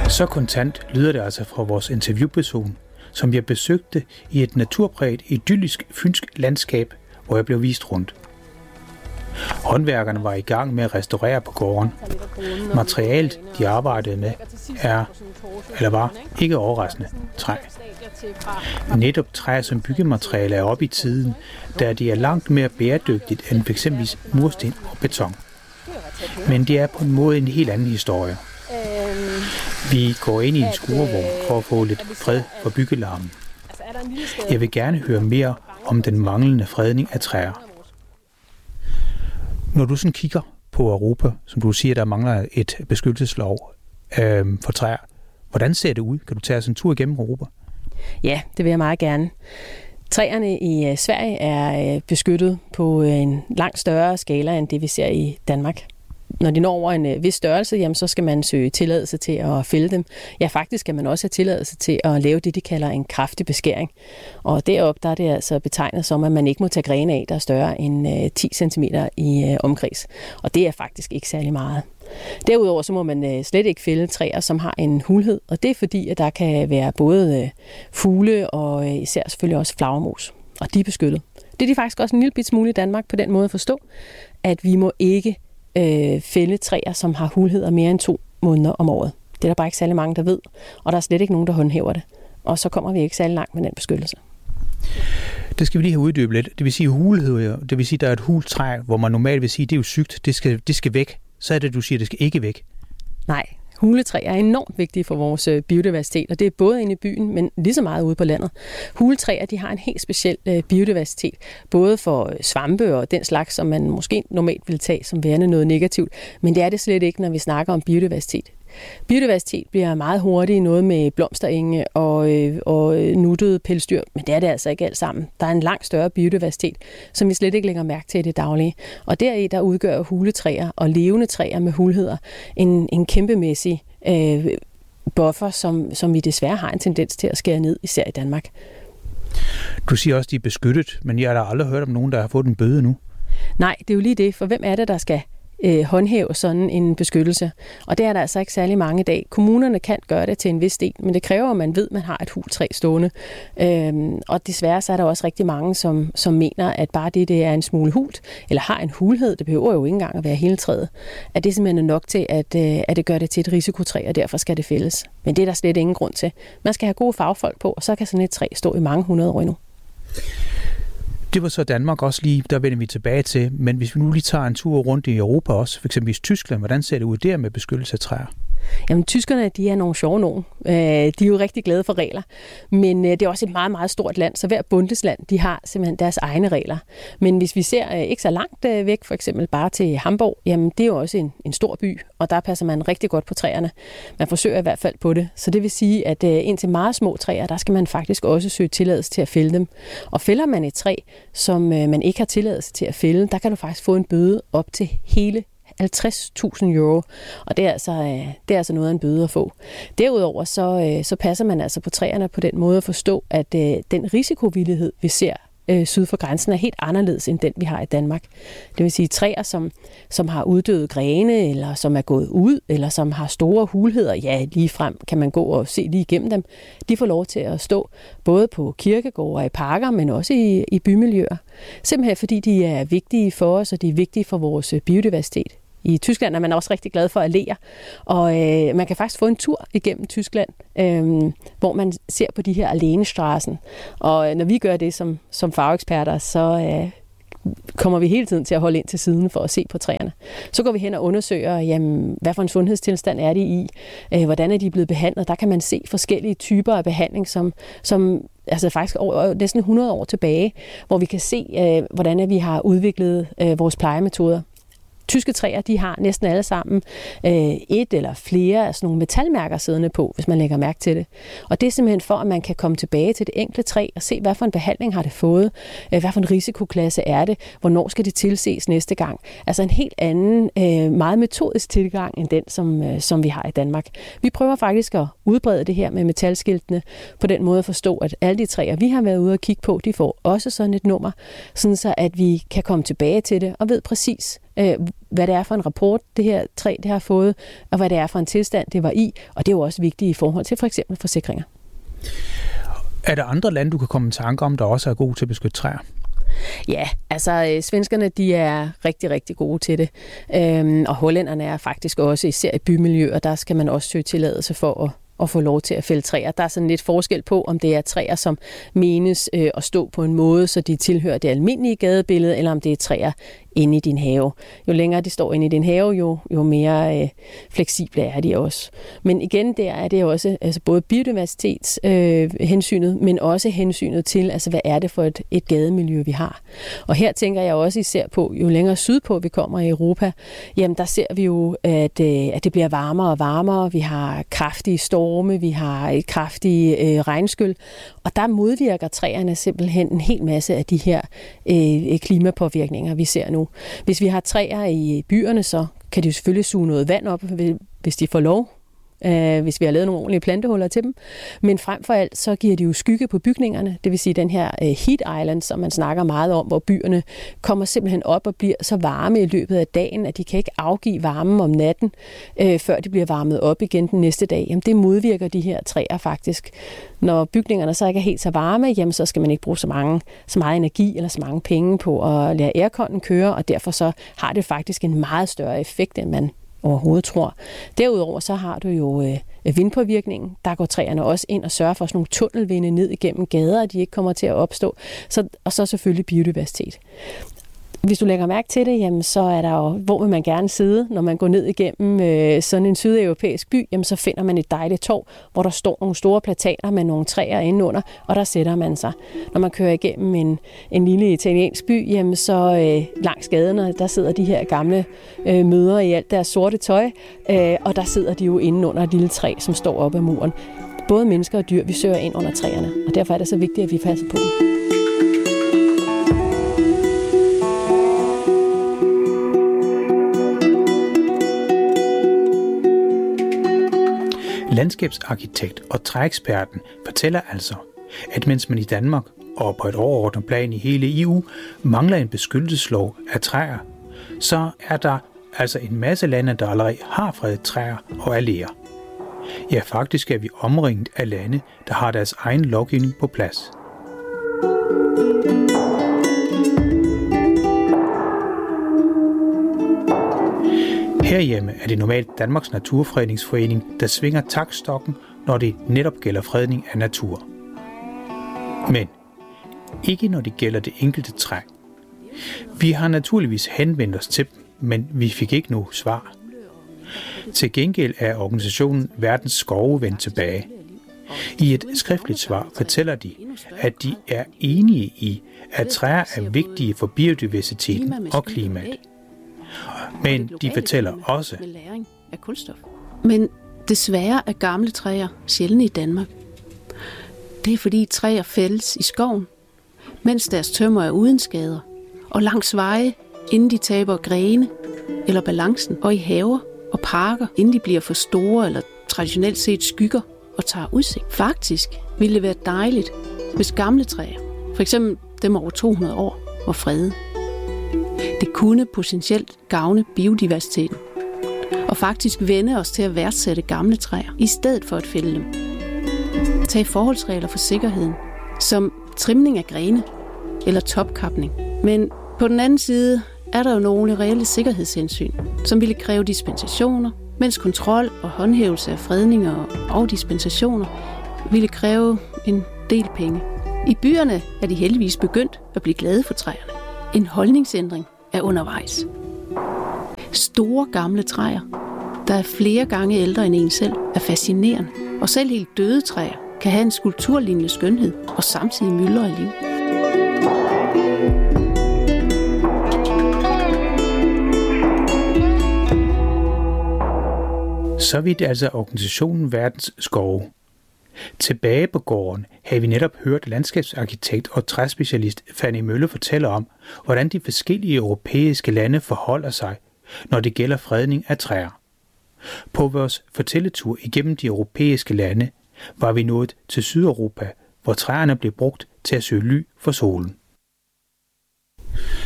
Så kontant lyder det altså fra vores interviewperson, som jeg besøgte i et naturpræget, idyllisk fynsk landskab, hvor jeg blev vist rundt. Håndværkerne var i gang med at restaurere på gården. Materialet, de arbejdede med, var ikke overraskende træ. Netop træ som byggemateriale er oppe i tiden, da det er langt mere bæredygtigt end f.eks. mursten og beton. Men det er på en måde en helt anden historie. Vi går ind i en skurvogn for at få lidt fred for byggelarmen. Jeg vil gerne høre mere om den manglende fredning af træer. Når du sådan kigger på Europa, som du siger, der mangler et beskyttelseslov for træer, hvordan ser det ud? Kan du tage os en tur igennem Europa? Ja, det vil jeg meget gerne. Træerne i Sverige er beskyttet på en langt større skala end det, vi ser i Danmark. Når de når over en vis størrelse, jamen, så skal man søge tilladelse til at fælde dem. Ja, faktisk skal man også have tilladelse til at lave det, de kalder en kraftig beskæring. Og deroppe der er det altså betegnet som, at man ikke må tage grene af, der er større end 10 cm i omkreds. Og det er faktisk ikke særlig meget. Derudover så må man slet ikke fælde træer, som har en hulhed. Og det er fordi, at der kan være både fugle og især selvfølgelig også flagermus. Og de er beskyttet. Det er de faktisk også en lille bit smule i Danmark på den måde at forstå, at vi må ikke fælde træer, som har hulheder mere end 2 måneder om året. Det er der bare ikke særlig mange, der ved, og der er slet ikke nogen, der håndhæver det. Og så kommer vi ikke særlig langt med den beskyttelse. Det skal vi lige have uddybet lidt. Det vil sige hulheder, det vil sige, der er et hult træ, hvor man normalt vil sige, det er jo sygt, det skal væk. Så er det, du siger, det skal ikke væk. Nej, huletræer er enormt vigtige for vores biodiversitet, og det er både inde i byen, men lige så meget ude på landet. Huletræer, de har en helt speciel biodiversitet, både for svampe og den slags, som man måske normalt vil tage som værende noget negativt, men det er det slet ikke, når vi snakker om biodiversitet. Biodiversitet bliver meget hurtigt noget med blomsterenge og nuttede pelsdyr, men det er det altså ikke alt sammen. Der er en langt større biodiversitet, som vi slet ikke lægger mærke til i det daglige. Og deri der udgør huletræer og levende træer med hulheder en kæmpemæssig buffer, som vi desværre har en tendens til at skære ned, især i Danmark. Du siger også, at de er beskyttet, men jeg har da aldrig hørt om nogen, der har fået en bøde nu. Nej, det er jo lige det, for hvem er det, der skal håndhæve sådan en beskyttelse. Og det er der altså ikke særlig mange i dag. Kommunerne kan gøre det til en vis del, men det kræver, at man ved, at man har et hultræ stående. Og desværre så er der også rigtig mange, som mener, at bare det er en smule hult, eller har en hulhed, det behøver jo ikke engang at være hele træet, at det simpelthen er nok til, at det gør det til et risikotræ, og derfor skal det fældes. Men det er der slet ingen grund til. Man skal have gode fagfolk på, og så kan sådan et træ stå i mange 100 år endnu. Det var så Danmark også lige, der vender vi tilbage til. Men hvis vi nu lige tager en tur rundt i Europa også, f.eks. i Tyskland, hvordan ser det ud der med beskyttelse af træer? Jamen, tyskerne, de er nogle sjove nogen. De er jo rigtig glade for regler, men det er også et meget, meget stort land, så hver bundesland, de har simpelthen deres egne regler. Men hvis vi ser ikke så langt væk, for eksempel bare til Hamburg, jamen det er jo også en stor by, og der passer man rigtig godt på træerne. Man forsøger i hvert fald på det, så det vil sige, at indtil meget små træer, der skal man faktisk også søge tilladelse til at fælde dem. Og fælder man et træ, som man ikke har tilladelse til at fælde, der kan du faktisk få en bøde op til hele 50.000 euro, og det er altså noget af en bøde at få. Derudover så passer man altså på træerne på den måde at forstå, at den risikovillighed, vi ser syd for grænsen, er helt anderledes end den, vi har i Danmark. Det vil sige træer, som har uddøde grene, eller som er gået ud, eller som har store hulheder, ja, lige frem kan man gå og se lige igennem dem. De får lov til at stå både på kirkegårde og i parker, men også i bymiljøer. Simpelthen fordi de er vigtige for os, og de er vigtige for vores biodiversitet. I Tyskland er man også rigtig glad for alléer, og man kan faktisk få en tur igennem Tyskland, hvor man ser på de her Allénestraßen. Og når vi gør det som fageksperter, så kommer vi hele tiden til at holde ind til siden for at se på træerne. Så går vi hen og undersøger, jamen, hvad for en sundhedstilstand er de i, hvordan er de blevet behandlet. Der kan man se forskellige typer af behandling, som altså faktisk næsten 100 år tilbage, hvor vi kan se, hvordan vi har udviklet vores plejemetoder. Tyske træer, de har næsten alle sammen et eller flere af sådan nogle metalmærker siddende på, hvis man lægger mærke til det. Og det er simpelthen for, at man kan komme tilbage til det enkelte træ og se, hvad for en behandling har det fået, hvad for en risikoklasse er det, hvornår skal det tilses næste gang. Altså en helt anden, meget metodisk tilgang end den, som vi har i Danmark. Vi prøver faktisk at udbrede det her med metalskiltene på den måde at forstå, at alle de træer, vi har været ude og kigge på, de får også sådan et nummer, sådan så at vi kan komme tilbage til det og ved præcis, hvad det er for en rapport, det her træ det har fået, og hvad det er for en tilstand, det var i. Og det er jo også vigtigt i forhold til for eksempel forsikringer. Er der andre lande, du kan komme i tanke om, der også er gode til at beskytte træer? Ja, altså svenskerne, de er rigtig, rigtig gode til det. Og hollænderne er faktisk også, især i bymiljøer, der skal man også søge tilladelse for at få lov til at fælde træer. Der er sådan lidt forskel på, om det er træer, som menes at stå på en måde, så de tilhører det almindelige gadebillede, eller om det er træer inde i din have. Jo længere de står inde i din have, jo mere fleksible er de også. Men igen, der er det også altså både biodiversitetshensynet, men også hensynet til, altså hvad er det for et gademiljø, vi har. Og her tænker jeg også især på, jo længere sydpå vi kommer i Europa, jamen der ser vi jo, at det bliver varmere og varmere. Vi har kraftige storme, vi har kraftige regnskyl, og der modvirker træerne simpelthen en hel masse af de her klimapåvirkninger, vi ser nu. Hvis vi har træer i byerne, så kan de jo selvfølgelig suge noget vand op, hvis de får lov. Hvis vi har lavet nogle ordentlige plantehuller til dem. Men frem for alt, så giver de jo skygge på bygningerne. Det vil sige den her heat island, som man snakker meget om, hvor byerne kommer simpelthen op og bliver så varme i løbet af dagen, at de kan ikke afgive varmen om natten, før de bliver varmet op igen den næste dag. Jamen, det modvirker de her træer faktisk. Når bygningerne så ikke er helt så varme, jamen, så skal man ikke bruge så meget energi eller så mange penge på at lade airconen køre, og derfor så har det faktisk en meget større effekt, end man overhovedet tror. Derudover så har du jo vindpåvirkningen. Der går træerne også ind og sørger for sådan nogle tunnelvinde ned igennem gader, at de ikke kommer til at opstå. Og så selvfølgelig biodiversitet. Hvis du lægger mærke til det, jamen, så er der jo, hvor vil man gerne sidde, når man går ned igennem sådan en sydeuropæisk by, jamen, så finder man et dejligt torv, hvor der står nogle store plataner med nogle træer indenunder, og der sætter man sig. Når man kører igennem en lille italiensk by, jamen, så langs gaderne, der sidder de her gamle mødre i alt deres sorte tøj, og der sidder de jo inde under et lille træ, som står op ad muren. Både mennesker og dyr, vi søger ind under træerne, og derfor er det så vigtigt, at vi passer på dem. Landskabsarkitekt og træeksperten fortæller altså, at mens man i Danmark og på et overordnet plan i hele EU mangler en beskyttelseslov af træer, så er der altså en masse lande, der allerede har fredet træer og alléer. Ja, faktisk er vi omringet af lande, der har deres egen lovgivning på plads. Herhjemme er det normalt Danmarks Naturfredningsforening, der svinger taktstokken, når det netop gælder fredning af natur. Men ikke når det gælder det enkelte træ. Vi har naturligvis henvendt os til dem, men vi fik ikke noget svar. Til gengæld er organisationen Verdens Skove vendt tilbage. I et skriftligt svar fortæller de, at de er enige i, at træer er vigtige for biodiversiteten og klimaet. Men de fortæller også, med lagring af kulstof. Men desværre er gamle træer sjældne i Danmark. Det er fordi træer fældes i skoven, mens deres tømmer er uden skader, og langs veje, inden de taber grene eller balancen, og i haver og parker, inden de bliver for store eller traditionelt set skygger og tager udsigt. Faktisk ville det være dejligt, hvis gamle træer, for eksempel dem over 200 år, var fredet. Det kunne potentielt gavne biodiversiteten, og faktisk vende os til at værdsætte gamle træer, i stedet for at fælde dem. Tag forholdsregler for sikkerheden, som trimning af grene eller topkapning. Men på den anden side er der jo nogle reelle sikkerhedshensyn, som ville kræve dispensationer, mens kontrol og håndhævelse af fredninger og dispensationer ville kræve en del penge. I byerne er de heldigvis begyndt at blive glade for træerne. En holdningsændring er undervejs. Store gamle træer, der er flere gange ældre end en selv, er fascinerende. Og selv helt døde træer kan have en skulpturlignende skønhed og samtidig myldre af liv. Så vidt altså organisationen Verdens Skove. Tilbage på gården havde vi netop hørt landskabsarkitekt og træspecialist Fanny Mølle fortælle om, hvordan de forskellige europæiske lande forholder sig, når det gælder fredning af træer. På vores fortælletur igennem de europæiske lande var vi nået til Sydeuropa, hvor træerne blev brugt til at søge ly for solen.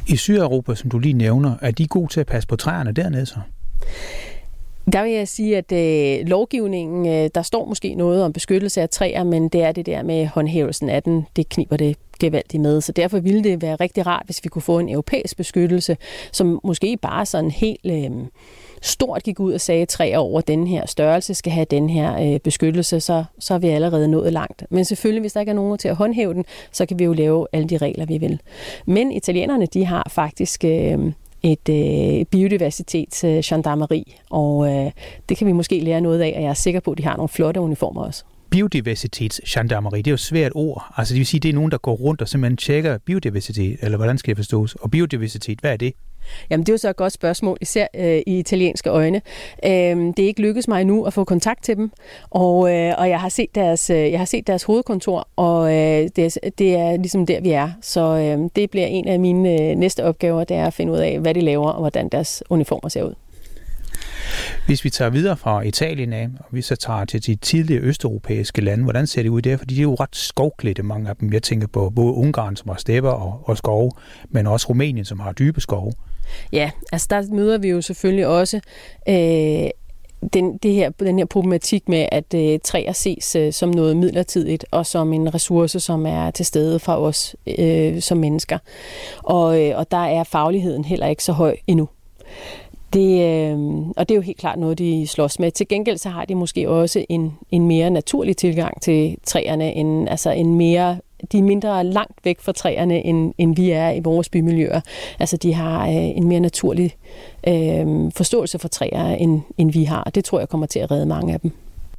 I Sydeuropa, som du lige nævner, er de gode til at passe på træerne dernede så? Der vil jeg sige, at lovgivningen, der står måske noget om beskyttelse af træer, men det er det der med håndhævelsen af den, det kniber det gevaldigt med. Så derfor ville det være rigtig rart, hvis vi kunne få en europæisk beskyttelse, som måske bare sådan helt stort gik ud og sagde, at træer over den her størrelse skal have den her beskyttelse, så er vi allerede nået langt. Men selvfølgelig, hvis der ikke er nogen til at håndhæve den, så kan vi jo lave alle de regler, vi vil. Men italienerne, de har faktisk et biodiversitetsgendarmeri, og det kan vi måske lære noget af, og jeg er sikker på, at de har nogle flotte uniformer også. Biodiversitetsgendarmeri, det er jo et svært ord. Altså det vil sige, det er nogen, der går rundt og simpelthen tjekker biodiversitet, eller hvordan skal det forstås? Og biodiversitet, hvad er det? Jamen det er jo så et godt spørgsmål, især i italienske øjne. Det er ikke lykkedes mig endnu at få kontakt til dem, og jeg har set deres hovedkontor, og det er ligesom der, vi er. Så det bliver en af mine næste opgaver, det er at finde ud af, hvad de laver, og hvordan deres uniformer ser ud. Hvis vi tager videre fra Italien af, og vi så tager til de tidligere østeuropæiske lande, hvordan ser det ud der? Fordi de er jo ret skovklædte, mange af dem. Jeg tænker på både Ungarn, som har stepper og skove, men også Rumænien, som har dybe skove. Ja, altså der møder vi jo selvfølgelig også den her problematik med, at træer ses som noget midlertidigt, og som en ressource, som er til stede for os som mennesker. Og der er fagligheden heller ikke så høj endnu. Og det er jo helt klart noget, de slås med. Til gengæld så har de måske også en mere naturlig tilgang til træerne, de er mindre langt væk fra træerne, end vi er i vores bymiljøer. Altså de har en mere naturlig forståelse for træer, end vi har. Det tror jeg kommer til at redde mange af dem.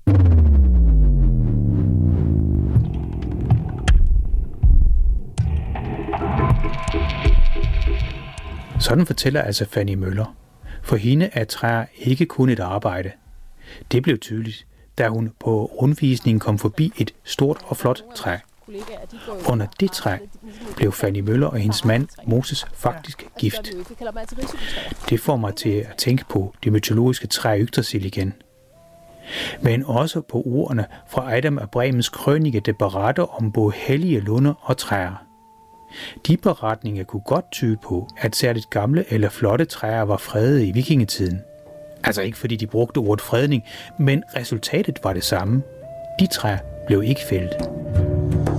Sådan fortæller altså Fanny Møller. For hende er træer ikke kun et arbejde. Det blev tydeligt, da hun på rundvisningen kom forbi et stort og flot træ. Under det træ blev Fanny Møller og hendes mand Moses faktisk gift. Det får mig til at tænke på det mytologiske træ Yggdrasil igen. Men også på ordene fra Adam af Bremens krønike, der beretter om både hellige lunder og træer. De beretninger kunne godt tyde på, at særligt gamle eller flotte træer var fredede i vikingetiden. Altså ikke fordi de brugte ordet fredning, men resultatet var det samme. De træer blev ikke fældet.